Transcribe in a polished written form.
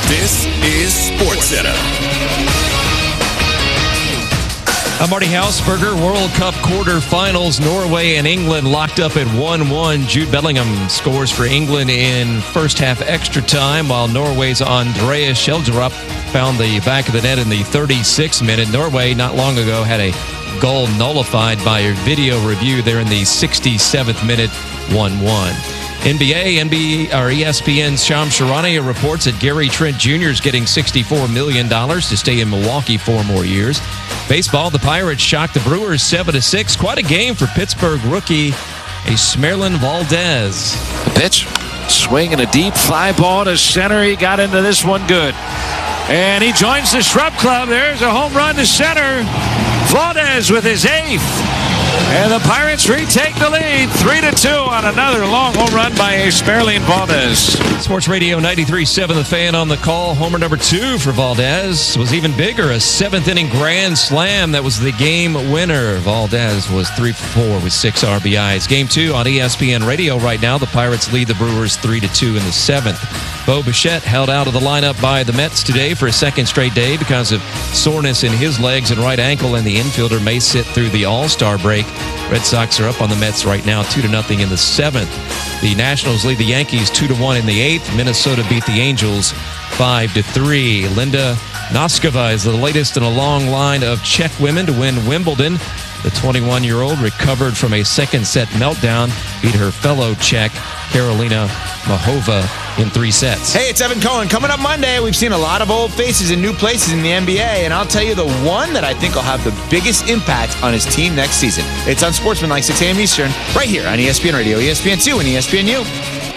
This is SportsCenter. I'm Marty Hausberger. World Cup quarterfinals. Norway and England locked up at 1-1. Jude Bellingham scores for England in first half extra time, while Norway's Andreas Schjelderup found the back of the net in the 36th minute. Norway, not long ago, had a goal nullified by a video review there in the 67th minute, 1-1. NBA or ESPN's Shams Charania reports that Gary Trent Jr. is getting $64 million to stay in Milwaukee 4 more years. Baseball, the Pirates shocked the Brewers 7-6. Quite a game for Pittsburgh rookie Esmeralyn Valdez. The pitch, swing and a deep fly ball to center. He got into this one good. And he joins the Shrub Club. There's a home run to center. Valdez with his 8th. And the Pirates retake the lead 3-2 on another long home run by Esmeralyn Valdez. Sports Radio 93.7 The Fan on the call. Homer number 2 for Valdez was even bigger. A 7th-inning grand slam that was the game winner. Valdez was 3 for 4 with 6 RBIs. Game 2 on ESPN Radio right now. The Pirates lead the Brewers 3-2 in the 7th. Bo Bichette held out of the lineup by the Mets today for a second straight day because of soreness in his legs and right ankle, and the infielder may sit through the All-Star break. Red Sox are up on the Mets right now 2-0 in the 7th. The Nationals lead the Yankees 2-1 in the 8th. Minnesota beat the Angels 5-3. Linda Noskova is the latest in a long line of Czech women to win Wimbledon. The 21-year-old recovered from a second set meltdown, beat her fellow Czech Karolina Mahova in 3 sets. Hey, it's Evan Cohen. Coming up Monday, we've seen a lot of old faces in new places in the NBA, and I'll tell you the one that I think will have the biggest impact on his team next season. It's on Sportsman, like 6 a.m. Eastern, right here on ESPN Radio, ESPN2, and ESPNU.